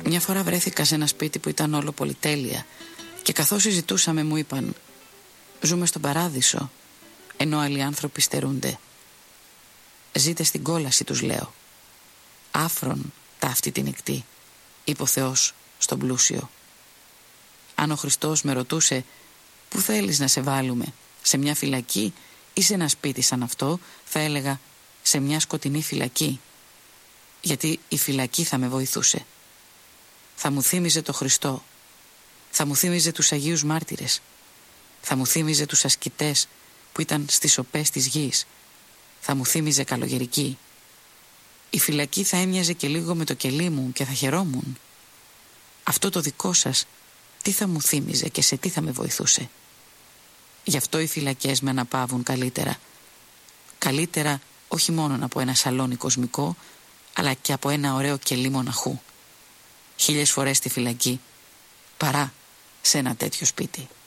Μια φορά βρέθηκα σε ένα σπίτι που ήταν όλο πολυτέλεια και καθώς συζητούσαμε μου είπαν «Ζούμε στον παράδεισο, ενώ άλλοι άνθρωποι στερούνται». «Ζείτε στην κόλαση», τους λέω. «Άφρον ταύτη την νυχτή», είπε ο Θεός στον πλούσιο. Αν ο Χριστός με ρωτούσε «Πού θέλεις να σε βάλουμε, σε μια φυλακή ή σε ένα σπίτι σαν αυτό», θα έλεγα «Σε μια σκοτεινή φυλακή», γιατί η φυλακή θα με βοηθούσε. Θα μου θύμιζε το Χριστό, θα μου θύμιζε τους Αγίους Μάρτυρες, θα μου θύμιζε τους ασκητές που ήταν στις σοπές της γης, θα μου θύμιζε καλογερική. Η φυλακή θα έμοιαζε και λίγο με το κελί μου και θα χαιρόμουν. Αυτό το δικό σας τι θα μου θύμιζε και σε τι θα με βοηθούσε? Γι' αυτό οι φυλακές με αναπαύουν καλύτερα. Καλύτερα όχι μόνο από ένα σαλόνι κοσμικό, αλλά και από ένα ωραίο κελί μοναχού. 1000 φορές στη φυλακή παρά σε ένα τέτοιο σπίτι.